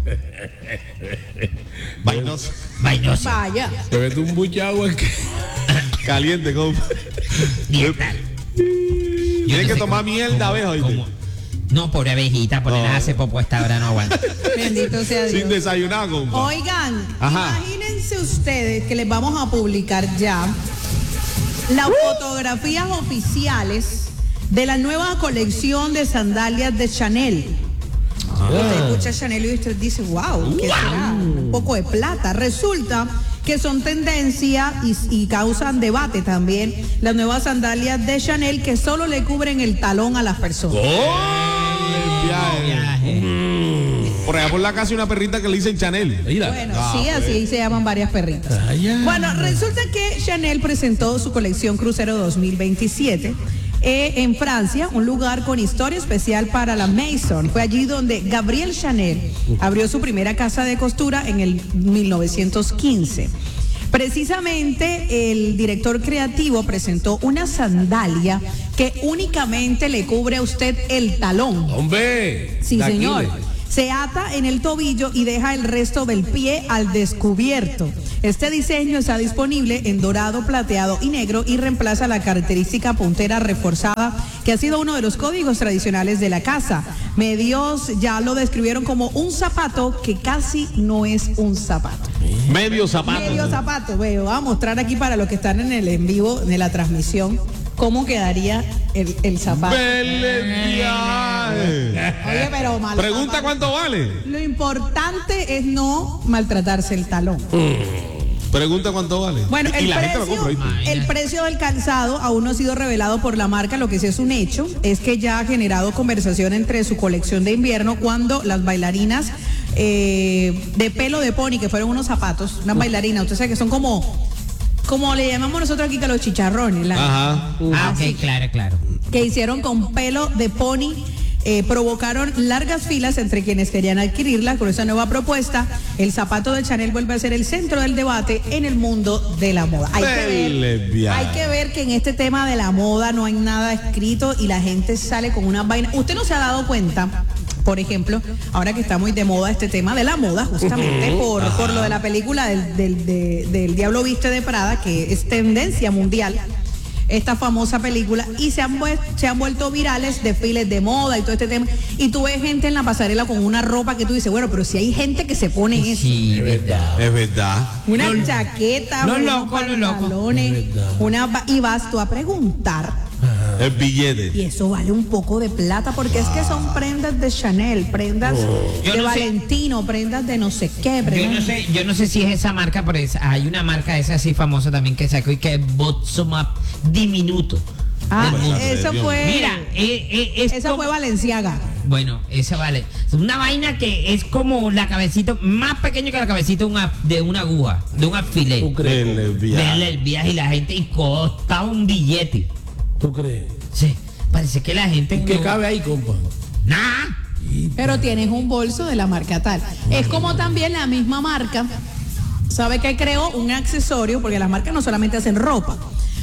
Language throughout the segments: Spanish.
Vainoso. Vaya. Te metes un buche de agua Caliente, compa. Tienes que tomar miel de abeja, ¿oíste? No, pobre abejita, ponerla hace popo esta hora no aguanta. Bendito sea Dios. Sin desayunar, compa. Oigan, Ajá. imagínense ustedes que les vamos a publicar ya las fotografías oficiales de la nueva colección de sandalias de Chanel. Usted escucha Chanel y usted dice, wow, ¿qué será? Un poco de plata. Resulta que son tendencia y causan debate también las nuevas sandalias de Chanel que solo le cubren el talón a las personas. Por allá por la casa hay una perrita que le dicen Chanel. Bueno, sí, así se llaman varias perritas. Bueno, resulta que Chanel presentó su colección Crucero 2027 en Francia, un lugar con historia especial para la Maison. Fue allí donde Gabriel Chanel abrió su primera casa de costura en el 1915. Precisamente el director creativo presentó una sandalia que únicamente le cubre a usted el talón. ¡Hombre! Sí, señor. Se ata en el tobillo y deja el resto del pie al descubierto. Este diseño está disponible en dorado, plateado y negro y reemplaza la característica puntera reforzada que ha sido uno de los códigos tradicionales de la casa. Medios ya lo describieron como un zapato que casi no es un zapato. Medio zapato. Medio zapato. Voy a mostrar aquí para los que están en el en vivo de la transmisión cómo quedaría el zapato. Oye, pero mal. pregunta cuánto vale. Lo importante es no maltratarse el talón. Pregunta cuánto vale. Bueno, y la gente lo compra, ¿viste? el precio del calzado aún no ha sido revelado por la marca. Lo que sí es un hecho es que ya ha generado conversación entre su colección de invierno cuando las bailarinas de pelo de pony, que fueron unos zapatos, unas bailarinas, usted sabe que son como le llamamos nosotros aquí que los chicharrones. Ajá. Ok, claro. Que hicieron con pelo de pony. Provocaron largas filas entre quienes querían adquirirla. Con esa nueva propuesta, el zapato de Chanel vuelve a ser el centro del debate en el mundo de la moda. Hay que ver que en este tema de la moda no hay nada escrito y la gente sale con una vaina. Usted no se ha dado cuenta, por ejemplo, ahora que está muy de moda este tema de la moda, justamente por lo de la película del Diablo Viste de Prada, que es tendencia mundial, esta famosa película, y se han vuelto virales desfiles de moda y todo este tema, y tú ves gente en la pasarela con una ropa que tú dices, bueno, pero si hay gente que se pone eso. Sí, verdad. Es verdad. Una chaqueta, unos pantalones, y vas tú a preguntar. El billete. Y eso vale un poco de plata porque es que son prendas de Chanel, prendas de Valentino, prendas de no sé qué. Yo no sé si es esa marca, pero hay una marca esa así famosa también que sacó y que es Bottom Up diminuto. Eso fue. Mira, esa fue Valenciaga. Bueno, esa vale. Es una vaina que es como la cabecita, más pequeño que la cabecita de una aguja, de un alfiler. ¿Tú crees? Verle el viaje y la gente, y costa un billete. ¿Tú crees? Sí, parece que la gente. ¿Qué cabe ahí, compa? Nada. Pero tienes un bolso de la marca tal. Es como también la misma marca, ¿sabe qué creó? Un accesorio, porque las marcas no solamente hacen ropa,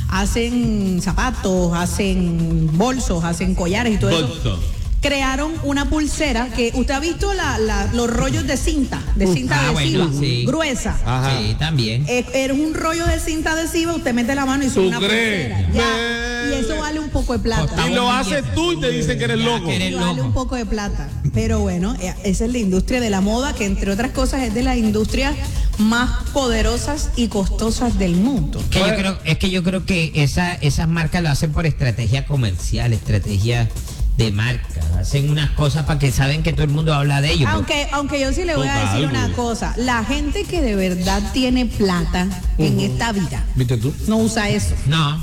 hacen zapatos, hacen bolsos, hacen collares y todo eso. Crearon una pulsera que usted ha visto los rollos de cinta adhesiva, bueno, sí. Gruesa. Ajá. Sí, también. Es un rollo de cinta adhesiva, usted mete la mano y sube una pulsera. Y eso vale un poco de plata. Y lo haces tú y te dicen que eres loco. Y vale un poco de plata. Pero bueno, esa es la industria de la moda, que entre otras cosas es de las industrias más poderosas y costosas del mundo. Yo creo que esas marcas lo hacen por estrategia comercial, estrategia de marca. Hacen unas cosas para que saben que todo el mundo habla de ellos. Aunque yo sí le voy a decir una cosa. La gente que de verdad tiene plata en esta vida, ¿viste tú? no usa eso. No.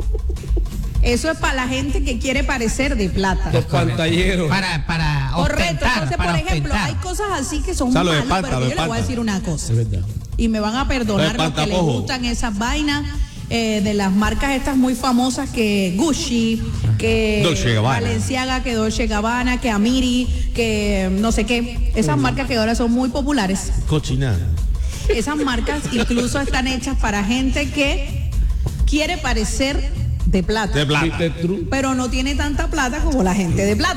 Eso es para la gente que quiere parecer de plata. Los pantalleros. Para Correcto. ostentar, Entonces, para por ejemplo, ostentar. hay cosas así que son O sea, lo de malas, espanta, pero lo yo de le voy a espanta. decir una cosa. Es verdad. Y me van a perdonar Lo de los que les espantapojo. gustan esas vainas de las marcas estas muy famosas, que Gucci, que Dolce Gabbana. Balenciaga, que Dolce Gabbana, que Amiri, que no sé qué. Esas marcas que ahora son muy populares. Cochinada. Esas marcas incluso están hechas para gente que quiere parecer de plata, De plata. ¿Viste tú? pero no tiene tanta plata como la gente de plata.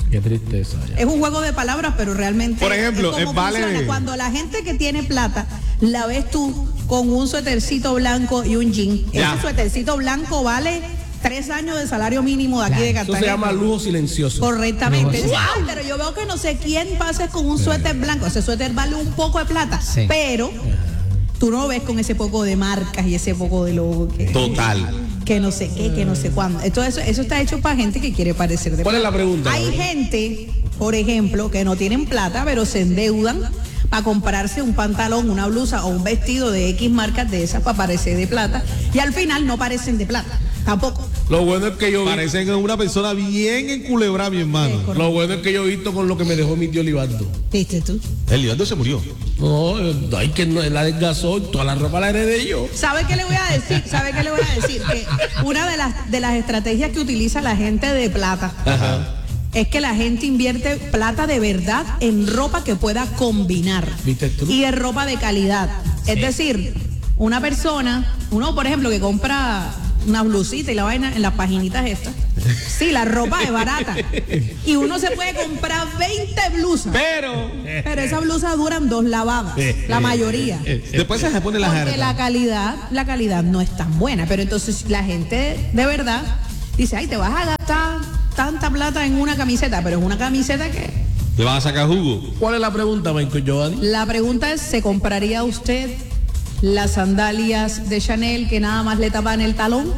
Qué tristeza. Ya. Es un juego de palabras, pero realmente. Por ejemplo, es como vale- funciona. Cuando la gente que tiene plata la ves tú con un suétercito blanco y un jean. Ya. Ese suétercito blanco vale 3 años de salario mínimo de aquí de Eso Cartagena. se llama lujo silencioso. Correctamente. Lujo. Dice, "Ay, pero yo veo que no sé quién pasa con un suéter blanco. Ese suéter vale un poco de plata. Sí. Pero tú no lo ves con ese poco de marcas y ese poco de logo Total. que no sé qué, que no sé cuándo. Entonces, eso está hecho para gente que quiere parecer de ¿Cuál es plata. la pregunta? Hay gente, por ejemplo, que no tienen plata, pero se endeudan para comprarse un pantalón, una blusa o un vestido de X marcas de esas para parecer de plata. Y al final no parecen de plata. Tampoco. Lo bueno es que yo vi, Parecen una persona bien enculebrada, mi hermano. lo bueno es que yo he visto con lo que me dejó mi tío Libardo. ¿Viste tú? El Libardo se murió. No, hay que no, él la desgasó, toda la ropa la heredé yo. ¿Sabe qué le voy a decir? ¿Sabe qué le voy a decir? Que una de las estrategias que utiliza la gente de plata es que la gente invierte plata de verdad en ropa que pueda combinar. ¿Viste tú? Y de ropa de calidad. Es decir, uno por ejemplo, que compra una blusita y la vaina en las paginitas estas. Sí, la ropa es barata. Y uno se puede comprar 20 blusas. Pero esas blusas duran 2 lavadas, la mayoría. Después se pone la Porque jarra. la calidad no es tan buena. Pero entonces la gente de verdad dice, ay, te vas a gastar tanta plata en una camiseta, pero es una camiseta que... Le van a sacar jugo. ¿Cuál es la pregunta, Michael Giovanni? La pregunta es, ¿se compraría usted las sandalias de Chanel que nada más le tapan el talón?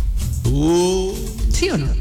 ¿Sí o no?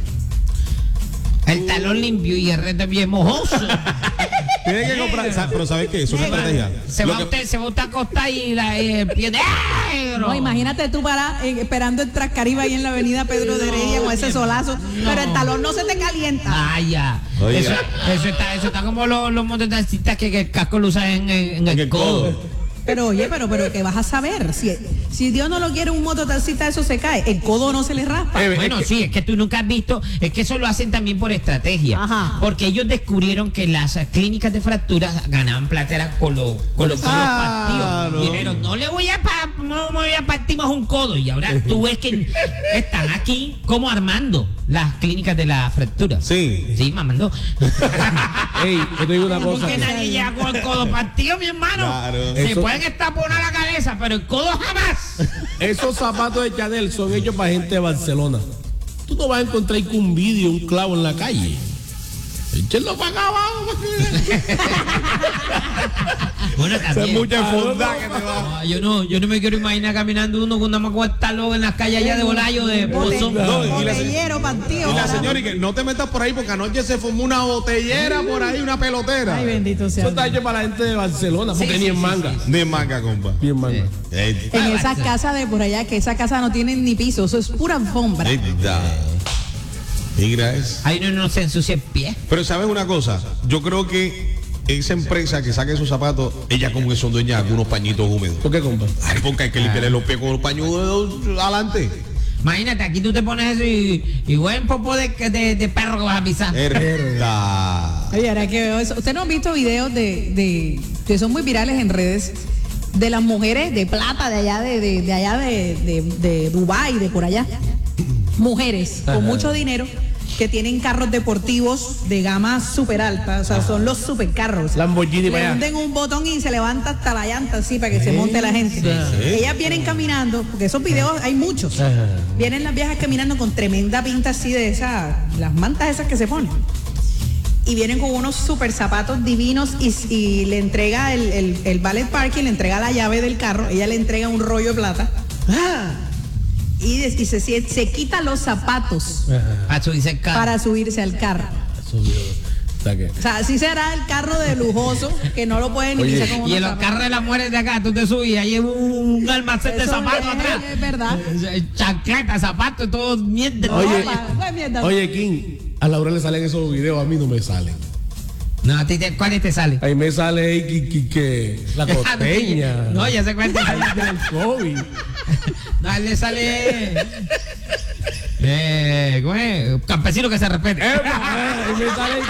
El talón limpio y el resto bien mojoso. Tiene que comprar. Pero ¿sabes qué? Es una estrategia. Se Lo va, que- usted a acostar y el pie negro. No, imagínate tú esperando el Trascaribe ahí en la avenida Pedro de Heredia con ese solazo, pero el talón no se te calienta. Ay, ya. Oiga. Eso está como los mototaxistas que el casco lo usan en el codo. Pero oye, pero ¿qué vas a saber? Si Dios no lo quiere, un mototaxista, eso se cae. El codo no se le raspa. Bueno, sí, es que tú nunca has visto, es que eso lo hacen también por estrategia. Ajá. Porque ellos descubrieron que las clínicas de fracturas ganaban plata era con los codos partidos. Dijeron, no me voy a partir más un codo. Y ahora tú ves que están aquí como armando las clínicas de las fracturas. Sí. Sí, mamando. Ey, yo te digo una cosa. Porque nadie llega con el codo partido, mi hermano. Claro. Se Eso- pueden estaponar la cabeza, pero el codo jamás. Esos zapatos de Chanel son hechos para gente de Barcelona. Tú no vas a encontrar ahí con un vídeo, un clavo en la calle. Échenlo para acá abajo. Bueno, también. Es mucha enfundada que te va. No, yo no me quiero imaginar caminando uno con una macuesta loca en las calles allá de Olayo de Pozo. No, y la Botellero, partido. Y la señora, y que no te metas por ahí porque anoche se formó una botellera por ahí, una pelotera. Ay, bendito sea. Eso está hecho para la gente de Barcelona, porque Sí, ni sí, en sí, manga. Ni en manga, compa. Ni en manga. En esas casas de por allá, que esas casas no tienen ni piso, eso es pura alfombra. Mira eso. Ahí uno no se ensucia el pie. Pero ¿sabes una cosa? Yo creo que esa empresa que saque esos zapatos, ella como que son dueñas de unos pañitos húmedos. ¿Por qué, compa? Ay, porque hay que limpiarle los pies con los paños adelante. Imagínate, aquí tú te pones eso y buen popo de perro que vas a pisar. Verdad. Oye, ahora que veo eso, ¿ustedes no han visto videos que son muy virales en redes de las mujeres de plata de allá de Dubái, de por allá? Mujeres con mucho dinero que tienen carros deportivos de gama súper alta, o sea, son los supercarros. Lamborghini Le para allá. hunden un botón y se levanta hasta la llanta así para que se monte la gente. Ellas vienen caminando, porque esos videos hay muchos. Vienen las viejas caminando con tremenda pinta así de esas, las mantas esas que se ponen. Y vienen con unos super zapatos divinos y le entrega el valet parking, le entrega la llave del carro, ella le entrega un rollo de plata. Y se quita los zapatos Para subirse el carro. para subirse al carro. O sea que- O sea, así será el carro de lujoso que no lo pueden Oye, iniciar con Y unos en los zapatos. carros de las mujeres de acá, tú te subes y hay un almacén de Eso zapatos es- atrás. es verdad. Chancletas, zapatos, todo mierda. Oye, Pues mierda. Oye, King, a Laura le salen esos videos, a mí no me salen. No, a ti ¿cuáles te salen? Ahí me sale que la costeña. No, ya sé cuál te sale. Del COVID. No, a él le sale. ¿Cómo es? Campesino que se respete. Ahí me sale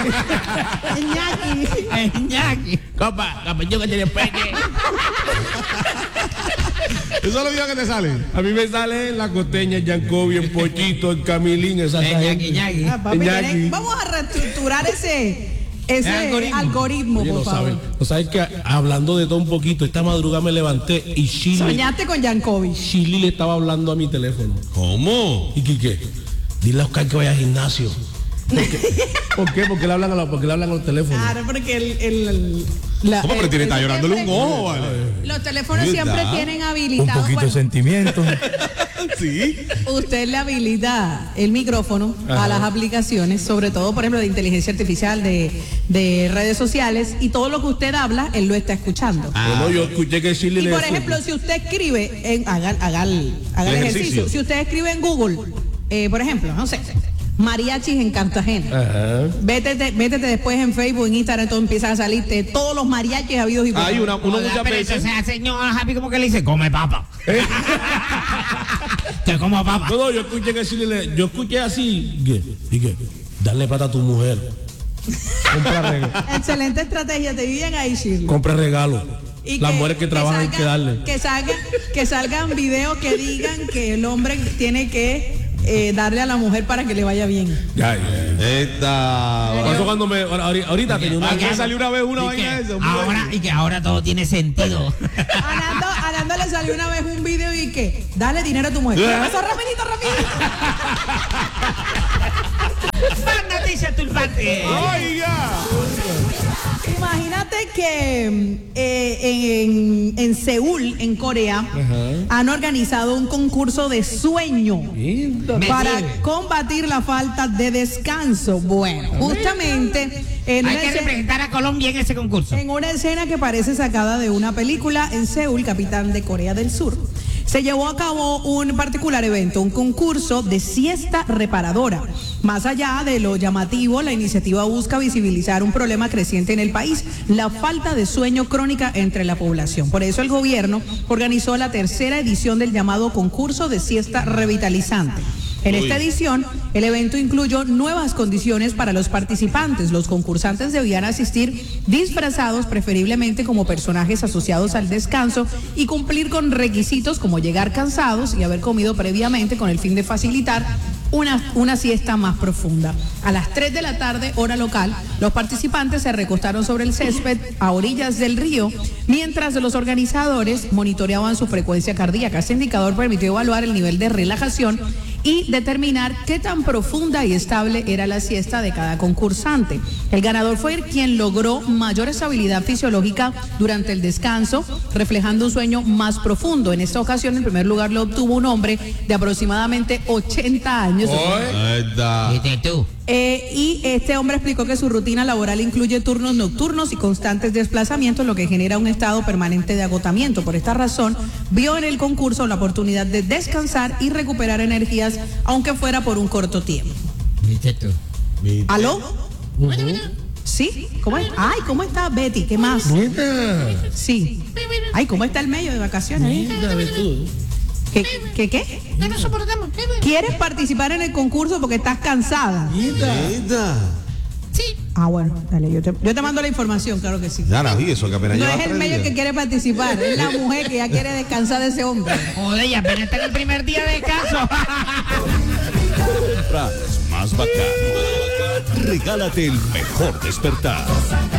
Iñaki. El ñaki. Copa, campesino que tiene peque. Eso es lo mío que te sale. A mí me sale en La Costeña, en Yankovi, en Pochito, en Camilín, esa gente. Ñaqui. Ah, papi, Ñaqui. vamos a reestructurar ese algoritmo, Oye, por no favor. sabes. No sabes que hablando de todo un poquito, esta madrugada me levanté y Soñaste con Yankovic. Shirley le estaba hablando a mi teléfono. ¿Cómo? ¿Y qué? Dile a Oscar que vaya al gimnasio. ¿Por qué? Porque le hablan a los teléfonos. Claro, porque ¿Cómo? Pero tiene está llorándole un ojo, vale. Los teléfonos ¿Verdad? siempre tienen Un habilitado. poquito de sentimiento. Sí. Usted le habilita el micrófono a las aplicaciones, sobre todo, por ejemplo, de inteligencia artificial, de redes sociales, y todo lo que usted habla, él lo está escuchando. Bueno, yo escuché que Shirley Y le por decía- ejemplo, si usted escribe, haga el ejercicio. Si usted escribe en Google, por ejemplo, no sé, mariachis en Cartagena. Ajá. Métete después en Facebook, en Instagram, todo empieza a salirte todos los mariachis habidos y por Hay haber. uno muchas Pero eso veces. sea, señor Happy, como que le dice, come papa. Que como papa. No, yo escuché que yo escuché así. ¿Y qué? Darle plata a tu mujer. Excelente estrategia, te viven ahí, Shirley. Compra regalo. Y Las mujeres que trabajan hay que darle. Que salgan videos que digan que el hombre tiene que darle a la mujer para que le vaya bien. Ya. Esta. Pasó cuando ahorita tenía una. Aquí salió una vez una Y vaina de que eso. ahora todo tiene sentido. A Nando le salió una vez un video y que dale dinero a tu mujer. ¿Qué pasó? Rapidito. Más noticias turbantes. Oiga. Imagínate que en Seúl, en Corea, han organizado un concurso de sueño para combatir la falta de descanso. Bueno, justamente en Hay una que escena- representar a Colombia en ese concurso. en una escena que parece sacada de una película, en Seúl, capital de Corea del Sur, se llevó a cabo un particular evento, un concurso de siesta reparadora. Más allá de lo llamativo, la iniciativa busca visibilizar un problema creciente en el país, la falta de sueño crónica entre la población. Por eso el gobierno organizó la tercera edición del llamado concurso de siesta revitalizante. En esta edición, el evento incluyó nuevas condiciones para los participantes. Los concursantes debían asistir disfrazados, preferiblemente como personajes asociados al descanso, y cumplir con requisitos como llegar cansados y haber comido previamente con el fin de facilitar una siesta más profunda. A las 3 de la tarde, hora local, los participantes se recostaron sobre el césped a orillas del río, mientras los organizadores monitoreaban su frecuencia cardíaca. Este indicador permitió evaluar el nivel de relajación y determinar qué tan profunda y estable era la siesta de cada concursante. El ganador fue quien logró mayor estabilidad fisiológica durante el descanso, reflejando un sueño más profundo. En esta ocasión, en primer lugar, lo obtuvo un hombre de aproximadamente 80 años. Esta. Viste tú. Y este hombre explicó que su rutina laboral incluye turnos nocturnos y constantes desplazamientos, lo que genera un estado permanente de agotamiento. Por esta razón, vio en el concurso la oportunidad de descansar y recuperar energías, aunque fuera por un corto tiempo. Viste tú. ¿Aló? ¿Sí? ¿Cómo es? Ay, ¿cómo está Betty? ¿Qué más? Sí. Ay, ¿cómo está el medio de vacaciones? ¿Qué? No nos soportamos. ¿Quieres participar en el concurso porque estás cansada? Esta. Sí. Ah, bueno, dale, yo te mando la información, claro que sí. Ya, y eso que apenas No lleva es el 3 medio días. que quiere participar, es la mujer que ya quiere descansar de ese hombre. Joder, y apenas está en el primer día de descanso. Más bacán. Regálate el mejor despertar.